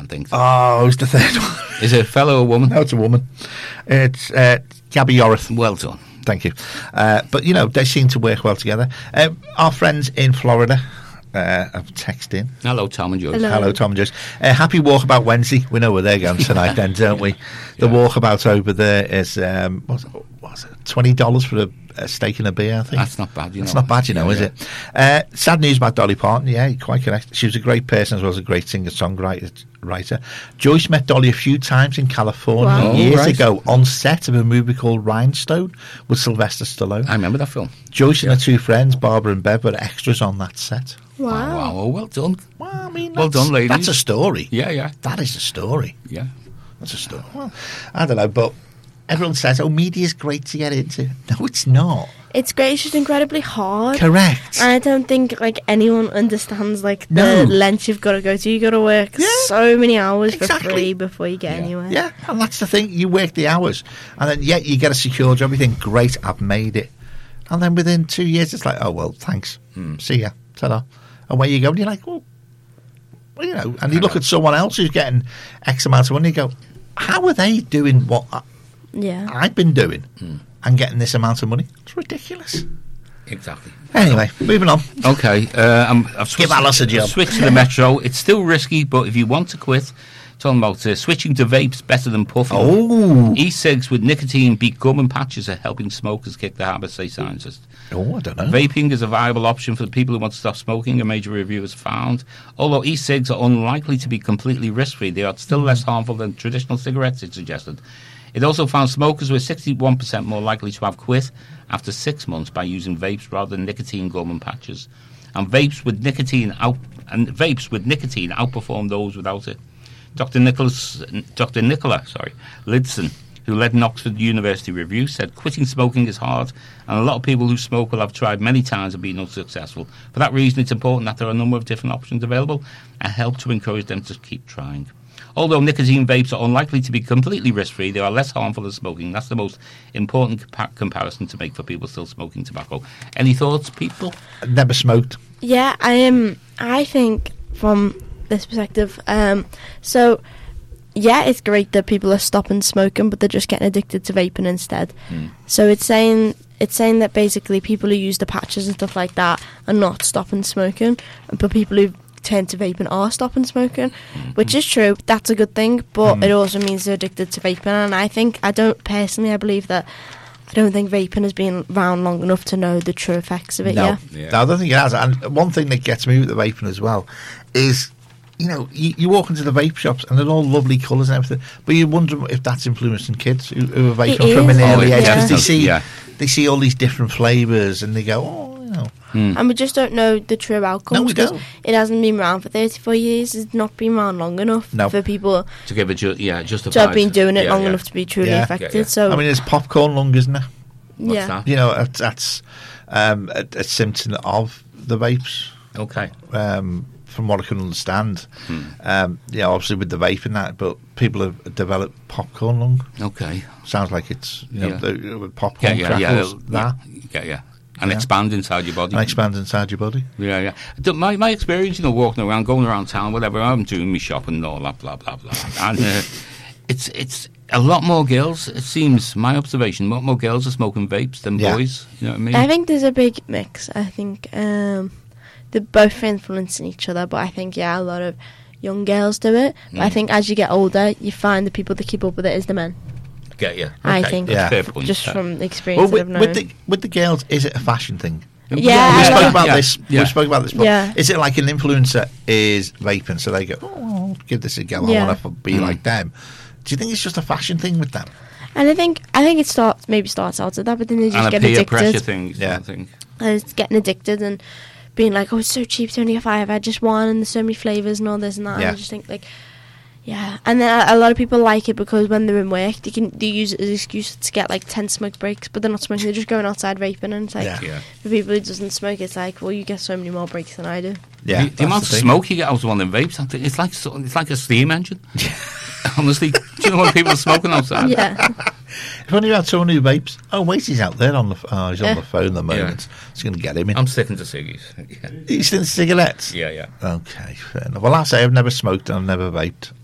can't think. Oh, who's the third one? Is it a fellow or woman? No, it's a woman. It's Gabby Yorith. Well done. Thank you. But, they seem to work well together. Our friends in Florida have texted in. Hello, Tom and Joyce. Hello, Tom and Joyce. Happy Walkabout Wednesday. We know where they're going tonight then, don't we? The walkabout over there is, what's it, $20 for a steak and a beer, I think. That's not bad, It's not bad, is it? Sad news about Dolly Parton. Yeah, you're quite correct. She was a great person as well as a great singer-songwriter. Joyce met Dolly a few times in California years ago on set of a movie called Rhinestone with Sylvester Stallone. I remember that film. Joyce and her two friends, Barbara and Bev, were extras on that set. Wow. Oh, well done. Well, I mean, well done, ladies. That's a story. Yeah. That is a story. Yeah. That's a story. Well, I don't know, but everyone says, media's great to get into. No, it's not. It's great, it's just incredibly hard. Correct. And I don't think, anyone understands, the lengths you've got to go to. You've got to work so many hours for free before you get anywhere. Yeah, and that's the thing. You work the hours, and then, you get a secure job. You think, great, I've made it. And then within 2 years, it's like, oh, well, thanks. See ya. Ta-da. And where you go, and you're like, well, and you look at someone else who's getting X amount of money, and you go, how are they doing what I've been doing and getting this amount of money? It's ridiculous. Exactly. Anyway, moving on. Okay. I've Give Alice a job. Switch to the Metro. It's still risky, but if you want to quit, talking about switching to vapes better than puffing. Oh. E-cigs with nicotine beat gum and patches are helping smokers kick the habit, say scientists. Oh, I don't know. Vaping is a viable option for the people who want to stop smoking, a major review has found. Although e-cigs are unlikely to be completely risk-free, they are still less harmful than traditional cigarettes, it suggested. It also found smokers were 61% more likely to have quit after 6 months by using vapes rather than nicotine gum and patches. And vapes with nicotine outperform those without it. Dr. Nicola Lidson, who led an Oxford University review, said quitting smoking is hard, and a lot of people who smoke will have tried many times and been unsuccessful. For that reason, it's important that there are a number of different options available and help to encourage them to keep trying. Although nicotine vapes are unlikely to be completely risk-free, they are less harmful than smoking. That's the most important comparison to make for people still smoking tobacco. Any thoughts, people? Never smoked. Yeah, I think from this perspective, it's great that people are stopping smoking, but they're just getting addicted to vaping instead. So it's saying that basically people who use the patches and stuff like that are not stopping smoking, but people who turn to vaping are stopping smoking, which is true. That's a good thing, but it also means they're addicted to vaping. And I don't believe that. I don't think vaping has been around long enough to know the true effects of it. No, I don't think it has. And one thing that gets me with the vaping as well is, you walk into the vape shops and they're all lovely colours and everything, but you wonder if that's influencing kids who are vaping from an early age, because they see all these different flavours and they go, And we just don't know the true outcomes. No, we don't. It hasn't been around for 34 years. It's not been around long enough for people to give it justified. To have been doing it long enough to be truly affected. So I mean, it's popcorn lung, isn't it? What's that? That's a symptom of the vapes. Okay. From what I can understand, obviously with the vape and that, but people have developed popcorn lung. Okay. Sounds like it's with popcorn crackles. And expand inside your body. Yeah. My experience, walking around, going around town, whatever, I'm doing my shopping and all that, blah, blah, blah. And it's a lot more girls, it seems, my observation, a lot more girls are smoking vapes than boys. You know what I mean? I think there's a big mix. I think they're both influencing each other, but I think, a lot of young girls do it. But I think as you get older, you find the people that keep up with it is the men. Get you. Okay. I think, fair point. just from the experience that I've known. With the girls, is it a fashion thing? Yeah. We spoke about this. Yeah. We spoke about this. Yeah. Is it like an influencer is vaping, so they go, I'll give this a go. I want to be like them. Do you think it's just a fashion thing with them? And I think it starts out at that, but then they just get peer addicted. Pressure things. Yeah. I think. And it's getting addicted and being like, it's so cheap to only get 5. I had just one, and there's so many flavours and all this and that. Yeah. And I just think and then a lot of people like it because when they're in work, they use it as an excuse to get 10 smoke breaks, but they're not smoking. They're just going outside vaping, and it's like for people who doesn't smoke, it's like, well, you get so many more breaks than I do. Yeah, the amount of smoke you get out of one of them vapes, it's like a steam engine. Honestly, do you know what people are smoking outside? Yeah. If only you had someone who vapes. Wait, he's out there on the. He's on the phone at the moment. It's going to get him in. I'm sticking to ciggies. You sticking to cigarettes? Yeah. Okay, fair enough. Well, I say I've never smoked and I've never vaped.